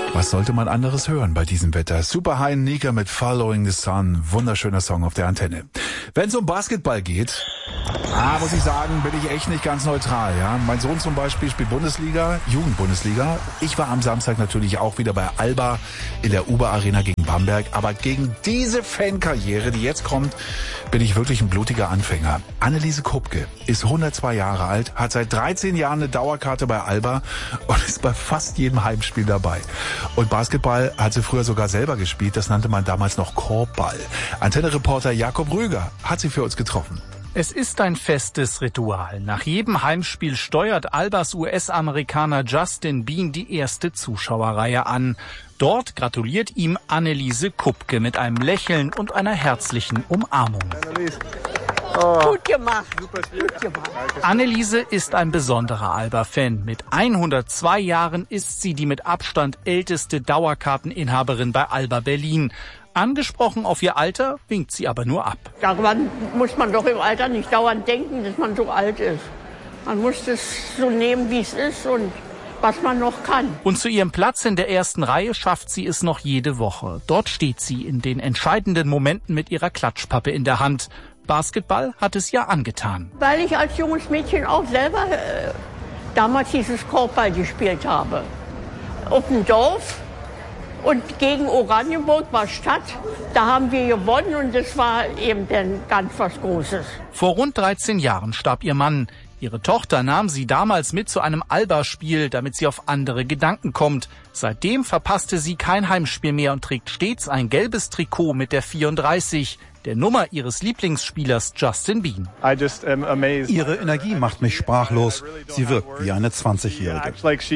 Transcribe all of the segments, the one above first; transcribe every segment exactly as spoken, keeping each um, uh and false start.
Was sollte man anderes hören bei diesem Wetter? Super High Nika mit Following the Sun. Wunderschöner Song auf der Antenne. Wenn es um Basketball geht, ah, muss ich sagen, bin ich echt nicht ganz neutral. Ja, mein Sohn zum Beispiel spielt Bundesliga, Jugendbundesliga. Ich war am Samstag natürlich auch wieder bei Alba in der Uber Arena gegen Bamberg. Aber gegen diese Fankarriere, die jetzt kommt, bin ich wirklich ein blutiger Anfänger. Anneliese Kupke ist hundertzwei Jahre alt, hat seit dreizehn Jahren eine Dauerkarte bei Alba und ist bei fast jedem Heimspiel dabei. Und Basketball hat sie früher sogar selber gespielt. Das nannte man damals noch Korbball. Antenne-Reporter Jakob Rüger hat sie für uns getroffen. Es ist ein festes Ritual. Nach jedem Heimspiel steuert Albas U S-Amerikaner Justin Bean die erste Zuschauerreihe an. Dort gratuliert ihm Anneliese Kupke mit einem Lächeln und einer herzlichen Umarmung. Anneliese. Oh. Gut gemacht. Super Gut gemacht. Anneliese ist ein besonderer Alba-Fan. Mit hundertzwei Jahren ist sie die mit Abstand älteste Dauerkarteninhaberin bei Alba Berlin. Angesprochen auf ihr Alter, winkt sie aber nur ab. Daran muss man doch im Alter nicht dauernd denken, dass man so alt ist. Man muss es so nehmen, wie es ist und was man noch kann. Und zu ihrem Platz in der ersten Reihe schafft sie es noch jede Woche. Dort steht sie in den entscheidenden Momenten mit ihrer Klatschpappe in der Hand. Basketball hat es ja angetan. Weil ich als junges Mädchen auch selber äh, damals dieses Korbball gespielt habe. Auf dem Dorf und gegen Oranienburg war Stadt. Da haben wir gewonnen und das war eben dann ganz was Großes. Vor rund dreizehn Jahren starb ihr Mann. Ihre Tochter nahm sie damals mit zu einem Alba-Spiel, damit sie auf andere Gedanken kommt. Seitdem verpasste sie kein Heimspiel mehr und trägt stets ein gelbes Trikot mit der vierunddreißig, der Nummer ihres Lieblingsspielers Justin Bean. Ihre Energie macht mich sprachlos. Sie wirkt wie eine zwanzigjährige.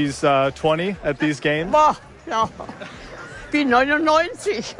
Boah, ja. Ich bin neunundneunzig.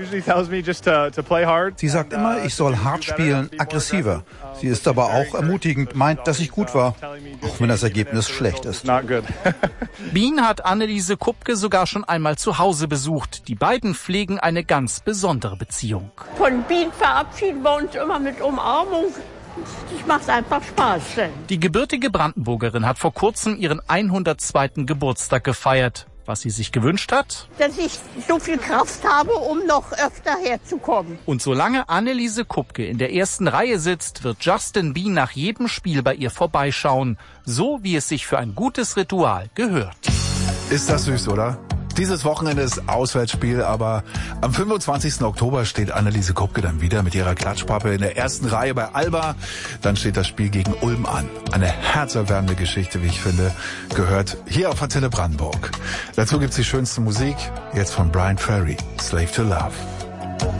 Sie sagt immer, ich soll hart spielen, aggressiver. Sie ist aber auch ermutigend, meint, dass ich gut war, auch wenn das Ergebnis schlecht ist. Bean hat Anneliese Kupke sogar schon einmal zu Hause besucht. Die beiden pflegen eine ganz besondere Beziehung. Von Bean verabschieden wir uns immer mit Umarmung. Das macht einfach Spaß. Die gebürtige Brandenburgerin hat vor kurzem ihren hundertzweiten Geburtstag gefeiert. Was sie sich gewünscht hat? Dass ich so viel Kraft habe, um noch öfter herzukommen. Und solange Anneliese Kupke in der ersten Reihe sitzt, wird Justin Bean nach jedem Spiel bei ihr vorbeischauen. So wie es sich für ein gutes Ritual gehört. Ist das süß, oder? Dieses Wochenende ist Auswärtsspiel, aber am fünfundzwanzigsten Oktober steht Anneliese Kupke dann wieder mit ihrer Klatschpappe in der ersten Reihe bei Alba. Dann steht das Spiel gegen Ulm an. Eine herzerwärmende Geschichte, wie ich finde, gehört hier auf Antenne Brandenburg. Dazu gibt's die schönste Musik, jetzt von Brian Ferry, Slave to Love.